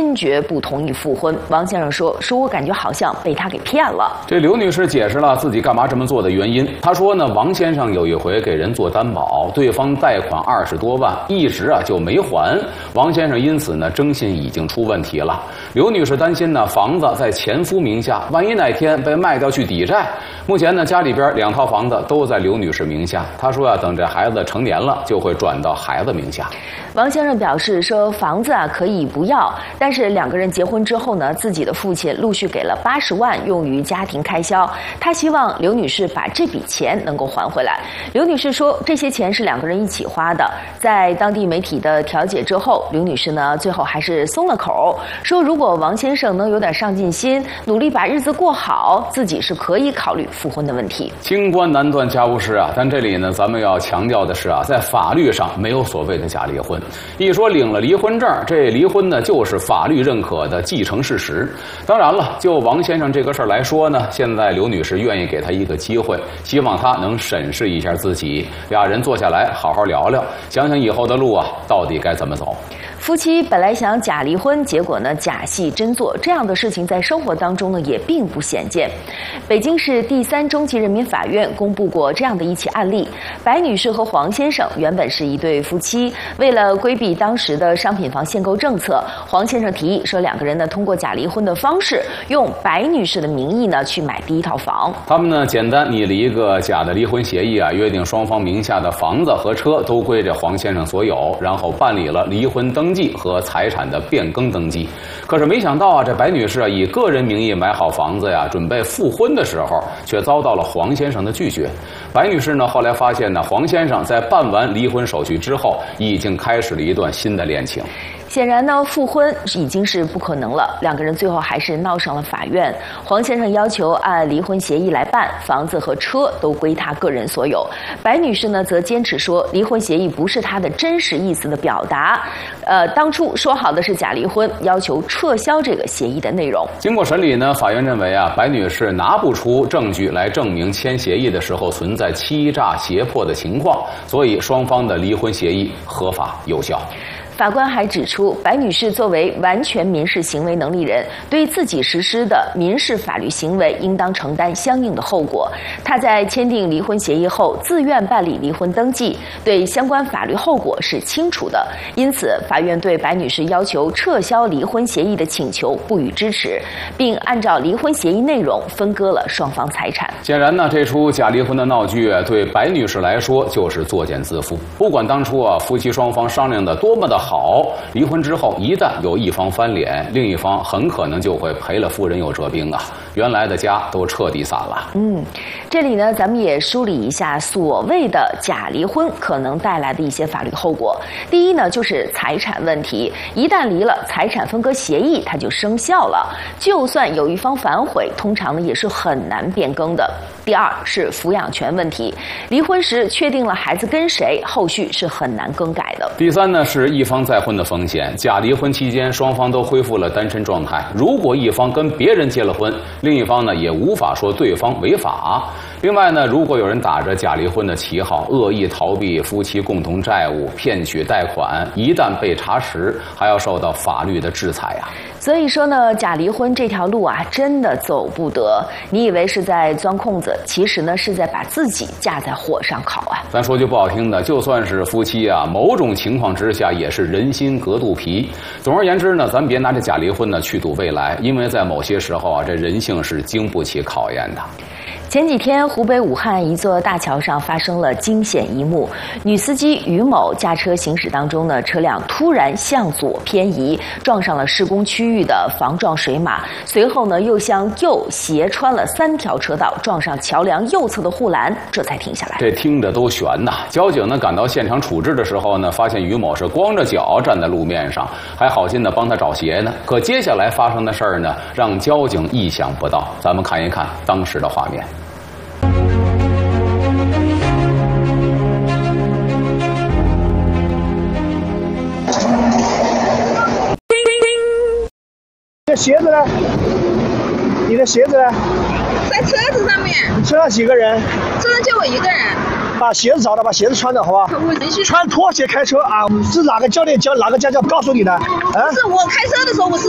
坚决不同意复婚。王先生说我感觉好像被他给骗了。 这刘女士解释了自己干嘛这么做的原因。她说呢，王先生有一回给人做担保，对方贷款20多万，一直就没还。王先生因此呢，征信已经出问题了。刘女士担心呢，房子在前夫名下，万一哪天被卖掉去抵债。目前呢，家里边2套房子都在刘女士名下。她说等这孩子成年了，就会转到孩子名下。 王先生表示说，房子可以不要，但是2个人结婚之后呢，自己的父亲陆续给了80万用于家庭开销，他希望刘女士把这笔钱能够还回来。刘女士说，这些钱是2个人一起花的。在当地媒体的调解之后，刘女士呢最后还是松了口，说如果王先生能有点上进心，努力把日子过好，自己是可以考虑复婚的问题。 清官难断家务事但这里呢，咱们要强调的是在法律上没有所谓的假离婚。一说领了离婚证，这离婚呢就是法律认可的继承事实。当然了，就王先生这个事儿来说呢，现在刘女士愿意给他一个机会，希望他能审视一下自己，2人坐下来好好聊聊，想想以后的路到底该怎么走。 夫妻本来想假离婚，结果呢假戏真做，这样的事情在生活当中呢也并不鲜见。北京市第3中级人民法院公布过这样的一起案例：白女士和黄先生原本是一对夫妻，为了规避当时的商品房限购政策，黄先生提议说2个人呢通过假离婚的方式，用白女士的名义呢去买第1套房。 他们呢简单拟了一个假的离婚协议约定双方名下的房子和车都归这黄先生所有，然后办理了离婚登记和财产的变更登记。可是没想到这白女士以个人名义买好房子准备复婚的时候，却遭到了黄先生的拒绝。白女士呢后来发现呢，黄先生在办完离婚手续之后，已经开始了一段新的恋情。 显然呢，复婚已经是不可能了，2个人最后还是闹上了法院。黄先生要求按离婚协议来办，房子和车都归他个人所有。白女士呢则坚持说，离婚协议不是她的真实意思的表达，当初说好的是假离婚，要求撤销这个协议的内容。 经过审理呢，法院认为白女士拿不出证据来证明签协议的时候存在欺诈胁迫的情况，所以双方的离婚协议合法有效。 法官还指出，白女士作为完全民事行为能力人，对自己实施的民事法律行为应当承担相应的后果。她在签订离婚协议后自愿办理离婚登记，对相关法律后果是清楚的。因此，法院对白女士要求撤销离婚协议的请求不予支持，并按照离婚协议内容分割了双方财产。 显然呢，这出假离婚的闹剧对白女士来说就是作茧自缚。不管当初夫妻双方商量的多么的好，离婚之后一旦有一方翻脸，另一方很可能就会赔了夫人又折兵原来的家都彻底散了。 这里呢，咱们也梳理一下所谓的假离婚可能带来的一些法律后果。第一呢，就是财产问题，一旦离了，财产分割协议它就生效了，就算有一方反悔，通常呢也是很难变更的。第二是抚养权问题，离婚时确定了孩子跟谁，后续是很难更改的。 第三呢，是一方再婚的风险，假离婚期间双方都恢复了单身状态，如果一方跟别人结了婚，另一方呢也无法说对方违法。另外呢，如果有人打着假离婚的旗号恶意逃避夫妻共同债务，骗取贷款，一旦被查实，还要受到法律的制裁所以说呢，假离婚这条路真的走不得。你以为是在钻空子，其实呢是在把自己架在火上烤咱说句不好听的，就算是夫妻某种情况之下也是人心隔肚皮。总而言之呢，咱别拿这假离婚呢去赌未来，因为在某些时候这人性是经不起考验的。 前几天，湖北武汉一座大桥上发生了惊险一幕。女司机于某驾车行驶当中呢，车辆突然向左偏移，撞上了施工区域的防撞水马，随后呢又向右斜穿了3条车道，撞上桥梁右侧的护栏，这才停下来。 这听着都悬交警呢赶到现场处置的时候呢，发现于某是光着脚站在路面上，还好心的帮他找鞋呢。可接下来发生的事儿呢，让交警意想不到。咱们看一看当时的画面。 你的鞋子呢？你的鞋子呢？ 在车子上面。 你车上几个人？ 车上就我一个人。 把鞋子找到，把鞋子穿着，好吧？穿拖鞋开车啊？是哪个教练教哪个家教告诉你的？ 不是我开车的时候，我是。